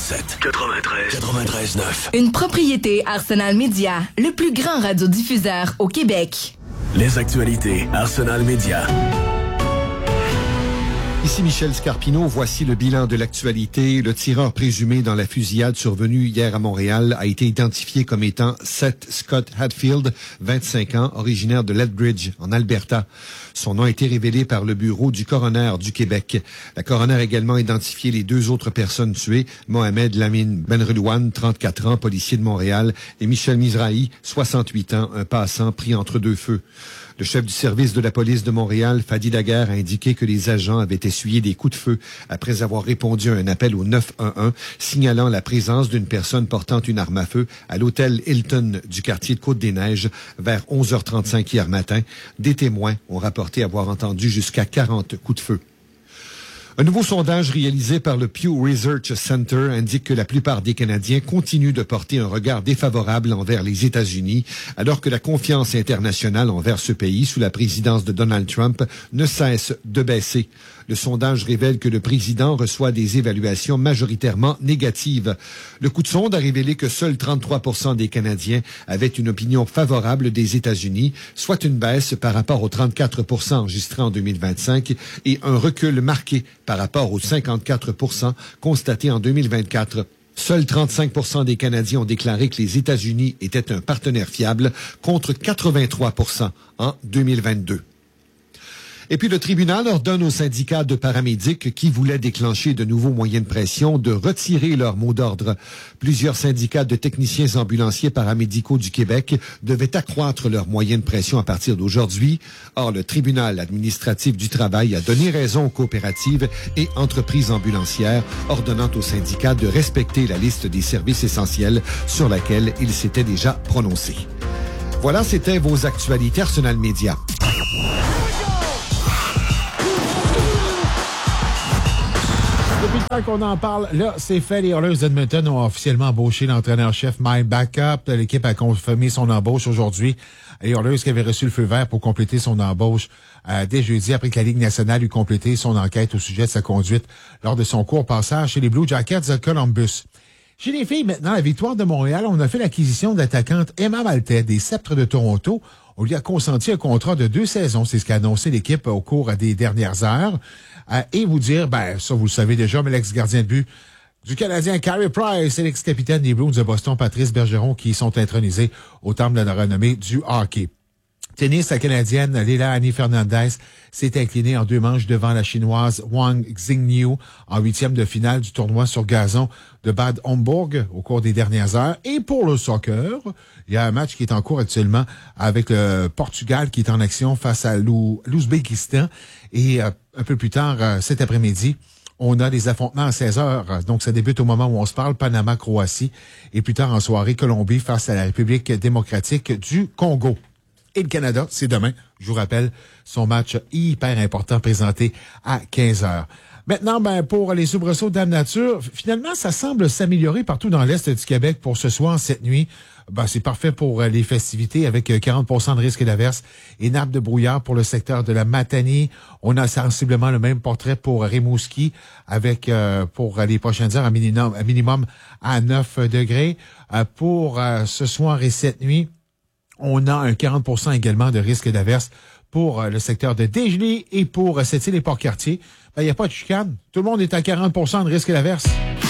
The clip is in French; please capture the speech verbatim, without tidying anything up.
quatre-vingt-sept, quatre-vingt-treize, quatre-vingt-treize neuf. Une propriété Arsenal Média, le plus grand radiodiffuseur au Québec. Les actualités Arsenal Média. Ici Michel Scarpino, voici le bilan de l'actualité. Le tireur présumé dans la fusillade survenue hier à Montréal a été identifié comme étant Seth Scott Hatfield, vingt-cinq ans, originaire de Lethbridge, en Alberta. Son nom a été révélé par le bureau du coroner du Québec. La coroner a également identifié les deux autres personnes tuées, Mohamed Lamine Benredouane, trente-quatre ans, policier de Montréal, et Michel Mizrahi, soixante-huit ans, un passant pris entre deux feux. Le chef du service de la police de Montréal, Fadi Daguerre, a indiqué que les agents avaient essuyé des coups de feu après avoir répondu à un appel au neuf un un, signalant la présence d'une personne portant une arme à feu à l'hôtel Hilton du quartier de Côte-des-Neiges vers onze heures trente-cinq hier matin. Des témoins ont rapporté avoir entendu jusqu'à quarante coups de feu. Un nouveau sondage réalisé par le Pew Research Center indique que la plupart des Canadiens continuent de porter un regard défavorable envers les États-Unis, alors que la confiance internationale envers ce pays sous la présidence de Donald Trump ne cesse de baisser. Le sondage révèle que le président reçoit des évaluations majoritairement négatives. Le coup de sonde a révélé que seuls trente-trois pour cent des Canadiens avaient une opinion favorable des États-Unis, soit une baisse par rapport aux trente-quatre pour cent enregistrés en deux mille vingt-cinq et un recul marqué par rapport aux cinquante-quatre pour cent constatés en deux mille vingt-quatre. Seuls trente-cinq pour cent des Canadiens ont déclaré que les États-Unis étaient un partenaire fiable, contre quatre-vingt-trois pour cent en deux mille vingt-deux. Et puis le tribunal ordonne aux syndicats de paramédics qui voulaient déclencher de nouveaux moyens de pression de retirer leur mot d'ordre. Plusieurs syndicats de techniciens ambulanciers paramédicaux du Québec devaient accroître leurs moyens de pression à partir d'aujourd'hui. Or, le tribunal administratif du travail a donné raison aux coopératives et entreprises ambulancières, ordonnant aux syndicats de respecter la liste des services essentiels sur laquelle ils s'étaient déjà prononcés. Voilà, c'était vos actualités Arsenal Média. Depuis le temps qu'on en parle, là, c'est fait. Les Oilers d'Edmonton ont officiellement embauché l'entraîneur-chef Mike Backup. L'équipe a confirmé son embauche aujourd'hui. Les Oilers qui avaient reçu le feu vert pour compléter son embauche euh, dès jeudi, après que la Ligue nationale eut complété son enquête au sujet de sa conduite lors de son court passage chez les Blue Jackets de Columbus. Chez les filles, maintenant, la victoire de Montréal, on a fait l'acquisition de l'attaquante Emma Maltais des Sceptres de Toronto. On lui a consenti un contrat de deux saisons. C'est ce qu'a annoncé l'équipe au cours des dernières heures. Euh, et vous dire, ben, ça, vous le savez déjà, mais l'ex-gardien de but du Canadien Carey Price et l'ex-capitaine des Bruins de Boston, Patrice Bergeron, qui sont intronisés au temple de la renommée du hockey. Tennis, la Canadienne Leila Annie Fernandez s'est inclinée en deux manches devant la Chinoise Wang Xingniu en huitième de finale du tournoi sur gazon de Bad Homburg au cours des dernières heures. Et pour le soccer, il y a un match qui est en cours actuellement avec le Portugal qui est en action face à l'Ouzbékistan. Et euh, un peu plus tard euh, cet après-midi, on a des affrontements à seize heures. Donc, ça débute au moment où on se parle, Panama-Croatie. Et plus tard en soirée, Colombie face à la République démocratique du Congo. Et le Canada, c'est demain. Je vous rappelle, son match hyper important présenté à quinze heures. Maintenant, ben, pour les soubresauts de Dame Nature, finalement, ça semble s'améliorer partout dans l'Est du Québec pour ce soir, cette nuit. Ben, c'est parfait pour les festivités avec quarante pour cent de risque d'averse et nappe de brouillard pour le secteur de la Matanie. On a sensiblement le même portrait pour Rimouski avec, euh, pour les prochaines heures, un minimum, un minimum à neuf degrés. Euh, pour euh, ce soir et cette nuit, on a un quarante pour cent également de risque d'averse pour le secteur de Desgelées et pour Sept-Îles et Port-Cartier. Ben, il n'y a pas de chicane. Tout le monde est à quarante pour cent de risque d'averse.